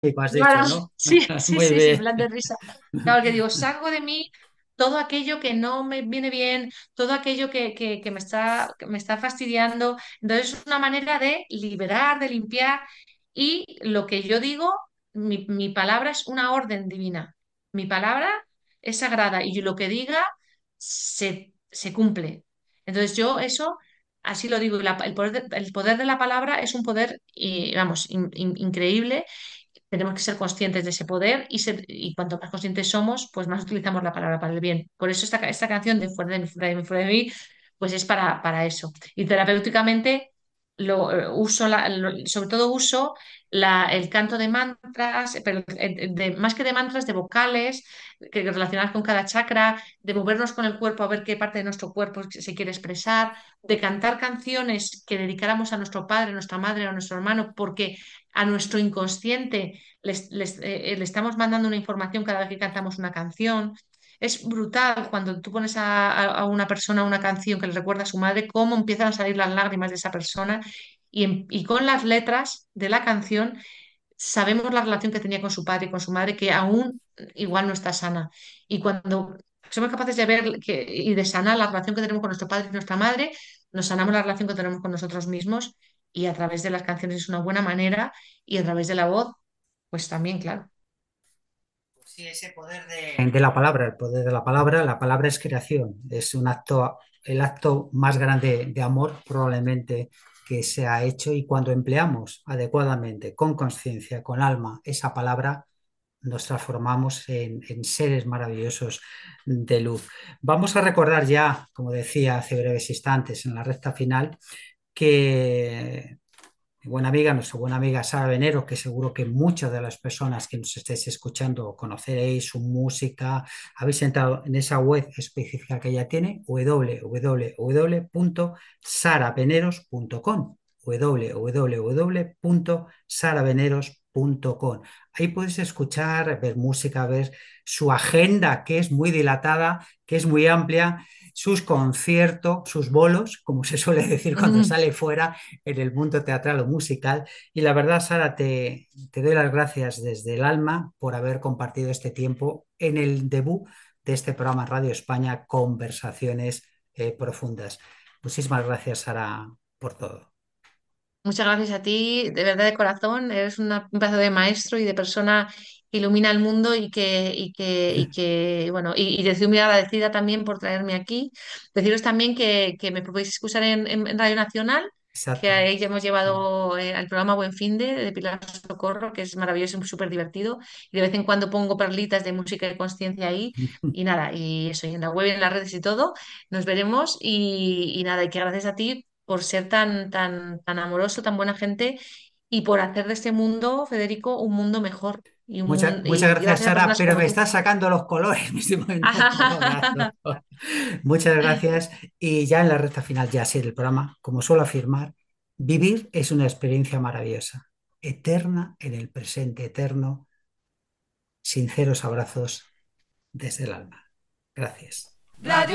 has Claro, dicho, ¿no? sí, sí, Muy sí, sí, en bien. plan de risa. Claro, que digo, saco de mí todo aquello que no me viene bien, todo aquello que me está fastidiando. Entonces es una manera de liberar, de limpiar. Y lo que yo digo, mi palabra es una orden divina. Mi palabra es sagrada y lo que diga se cumple. Entonces yo eso, así lo digo, y el poder de la palabra es un poder, vamos, increíble. Tenemos que ser conscientes de ese poder y cuanto más conscientes somos, pues más utilizamos la palabra para el bien. Por eso esta canción de Fuera de mí, fuera de mí, fuera de mí, pues es para eso. Y terapéuticamente uso, sobre todo uso el canto de mantras, pero más que de mantras, de vocales relacionadas con cada chakra, de movernos con el cuerpo a ver qué parte de nuestro cuerpo se quiere expresar, de cantar canciones que dedicáramos a nuestro padre, a nuestra madre, a nuestro hermano, porque a nuestro inconsciente le estamos mandando una información cada vez que cantamos una canción. Es brutal cuando tú pones a una persona una canción que le recuerda a su madre, cómo empiezan a salir las lágrimas de esa persona y con las letras de la canción sabemos la relación que tenía con su padre y con su madre, que aún igual no está sana. Y cuando somos capaces de ver y de sanar la relación que tenemos con nuestro padre y nuestra madre, nos sanamos la relación que tenemos con nosotros mismos y a través de las canciones es una buena manera y a través de la voz, pues también, claro. Sí, ese poder de la palabra, el poder de la palabra es creación, es un acto, el acto más grande de amor probablemente que se ha hecho y cuando empleamos adecuadamente, con conciencia, con alma, esa palabra, nos transformamos en seres maravillosos de luz. Vamos a recordar ya, como decía hace breves instantes, en la recta final, que mi buena amiga, nuestra buena amiga Sara Venero, que seguro que muchas de las personas que nos estéis escuchando conoceréis su música, habéis entrado en esa web específica que ella tiene, www.saraveneros.com www.saraveneros.com. Ahí puedes escuchar, ver música, ver su agenda, que es muy dilatada, que es muy amplia, sus conciertos, sus bolos, como se suele decir cuando sale fuera en el mundo teatral o musical. Y la verdad, Sara, te doy las gracias desde el alma por haber compartido este tiempo en el debut de este programa en Radio España, Conversaciones Profundas. Muchísimas gracias, Sara, por todo. Muchas gracias a ti, de verdad de corazón. Eres un pedazo de maestro y de persona que ilumina el mundo bueno, y estoy muy agradecida también por traerme aquí. Deciros también que me podéis escuchar en Radio Nacional, que Exacto. ahí ya hemos llevado al programa Buen Finde de Pilar Socorro, que es maravilloso y súper divertido. Y de vez en cuando pongo perlitas de música y conciencia ahí. Y nada, y eso, y en la web, y en las redes y todo, nos veremos. Y nada, y que gracias a ti por ser tan amoroso, tan buena gente y por hacer de este mundo, Federico, un mundo mejor. Muchas Y gracias, gracias a Sara, personas pero como me tú. estás sacando los colores, me estoy poniendo colorado. Muchas gracias. Y ya en la recta final, ya sí, del programa, como suelo afirmar, vivir es una experiencia maravillosa, eterna en el presente eterno. Sinceros abrazos desde el alma. Gracias.